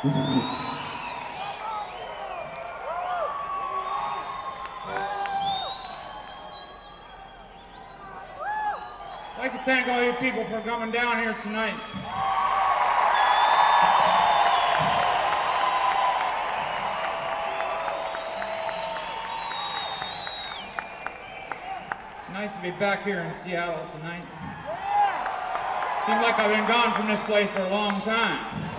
I'd like to thank all you people for coming down here tonight. It's nice to be back here in Seattle tonight. Seems like I've been gone from this place for a long time.